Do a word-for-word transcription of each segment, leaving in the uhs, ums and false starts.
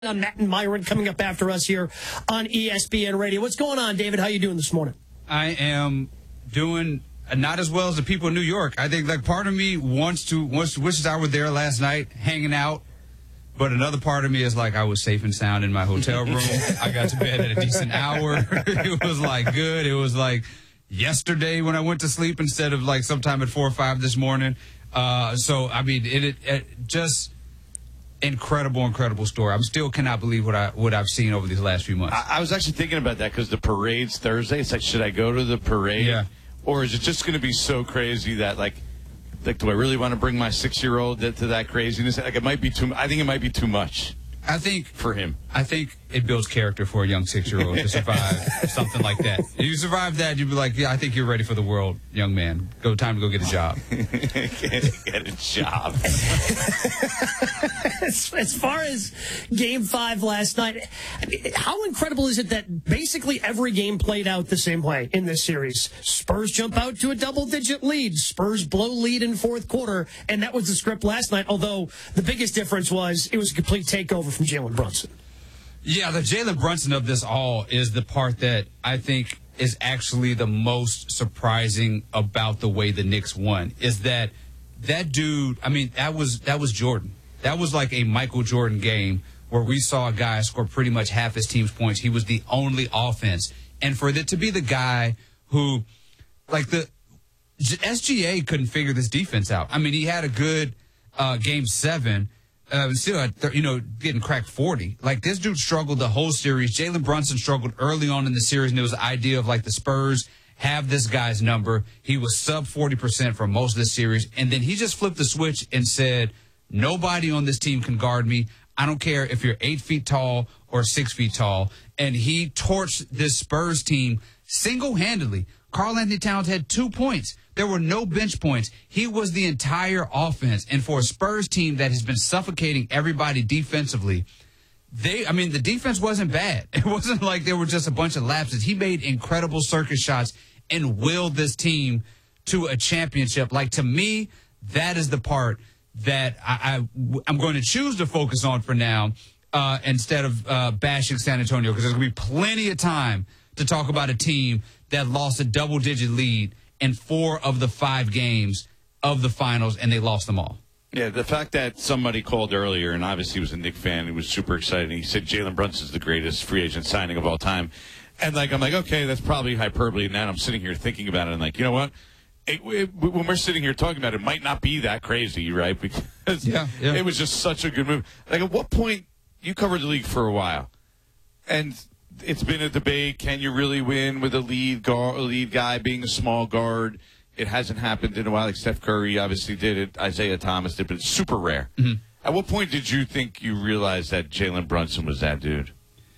On Matt and Myron coming up after us here on E S P N Radio. What's going on, David? How you doing this morning? I am doing not as well as the people in New York. I think like part of me wants to wants wishes I were there last night hanging out, but another part of me is like I was safe and sound in my hotel room. I got to bed at a decent hour. It was like good. It was like yesterday when I went to sleep instead of like sometime at four or five this morning. Uh, so I mean, it, it, it just. Incredible, incredible story. I still cannot believe what I what I've seen over these last few months. I, I was actually thinking about that because the parade's Thursday. It's like, should I go to the parade? Yeah. Or is it just going to be so crazy that like, like, do I really want to bring my six-year-old to that craziness? Like, it might be too. I think it might be too much. I think for him. I think it builds character for a young six-year-old to survive something like that. If you survive that, you'd be like, yeah, I think you're ready for the world, young man. Go, time to go get a job. get, get a job. as, as far as Game Five last night, I mean, how incredible is it that basically every game played out the same way in this series? Spurs jump out to a double-digit lead. Spurs blow lead in fourth quarter, and that was the script last night. Although the biggest difference was it was a complete takeover from Jalen Brunson. Yeah, the Jalen Brunson of this all is the part that I think is actually the most surprising about the way the Knicks won. Is that that dude? I mean, that was that was Jordan. That was like a Michael Jordan game where we saw a guy score pretty much half his team's points. He was the only offense, and for it to be the guy who, like the S G A couldn't figure this defense out. I mean, he had a good uh, game seven. Uh, still, at, you know, getting cracked forty. Like, this dude struggled the whole series. Jalen Brunson struggled early on in the series, and it was the idea of, like, the Spurs have this guy's number. He was sub forty percent for most of the series, and then he just flipped the switch and said, nobody on this team can guard me. I don't care if you're eight feet tall or six feet tall. And he torched this Spurs team single-handedly. Karl Anthony Towns had two points. There were no bench points. He was the entire offense. And for a Spurs team that has been suffocating everybody defensively, they, I mean, the defense wasn't bad. It wasn't like there were just a bunch of lapses. He made incredible circus shots and willed this team to a championship. Like, to me, that is the part that I, I, I'm going to choose to focus on for now uh, instead of uh, bashing San Antonio, because there's going to be plenty of time to talk about a team that lost a double-digit lead in four of the five games of the finals, and they lost them all. Yeah, the fact that somebody called earlier, and obviously he was a Knicks fan, he was super excited. He said Jalen Brunson's the greatest free agent signing of all time. And, like, I'm like, okay, that's probably hyperbole. And now I'm sitting here thinking about it, and, like, you know what? It, it, when we're sitting here talking about it, it might not be that crazy, right? Because yeah, yeah. It was just such a good move. Like, at what point, you covered the league for a while, and it's been a debate, can you really win with a lead guard, a lead guy being a small guard? It hasn't happened in a while. Like Steph Curry obviously did it. Isaiah Thomas did, but it's super rare. Mm-hmm. At what point did you think you realized that Jalen Brunson was that dude?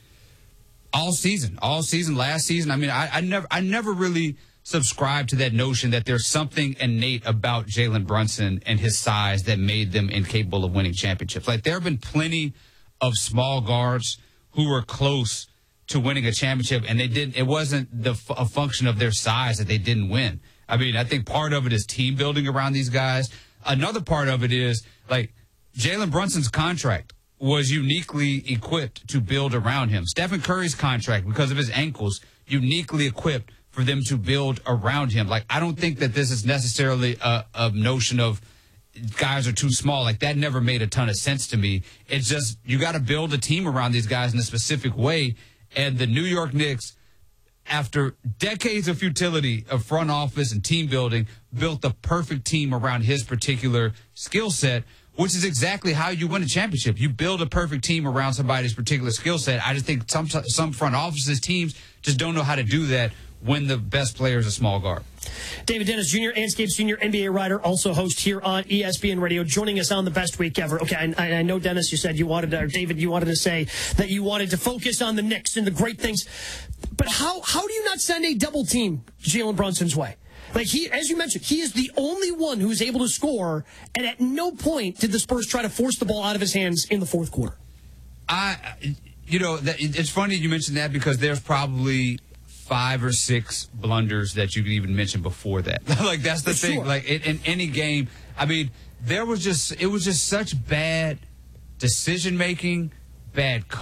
All season. All season, last season. I mean, I, I never I never really subscribed to that notion that there's something innate about Jalen Brunson and his size that made them incapable of winning championships. Like, there have been plenty of small guards who were close to winning a championship, and they didn't. It wasn't the a function of their size that they didn't win. I mean, I think part of it is team building around these guys. Another part of it is, like, Jalen Brunson's contract was uniquely equipped to build around him. Stephen Curry's contract, because of his ankles, uniquely equipped for them to build around him. Like, I don't think that this is necessarily a, a notion of guys are too small. Like, that never made a ton of sense to me. It's just you got to build a team around these guys in a specific way. And the New York Knicks, after decades of futility of front office and team building, built the perfect team around his particular skill set, which is exactly how you win a championship. You build a perfect team around somebody's particular skill set. I just think some some front offices, teams, just don't know how to do that when the best player is a small guard. David Dennis Junior, Anscape senior N B A writer, also host here on E S P N Radio, joining us on the best week ever. Okay, I, I know, Dennis, you said you wanted to, or David, you wanted to say that you wanted to focus on the Knicks and the great things. But how, how do you not send a double team Jalen Brunson's way? Like, he, as you mentioned, he is the only one who is able to score, and at no point did the Spurs try to force the ball out of his hands in the fourth quarter. I, you know, that, it's funny you mentioned that, because there's probably five or six blunders that you could even mention before that. Like, that's the thing. Sure. Like, in, in any game, I mean, there was just, it was just such bad decision making, bad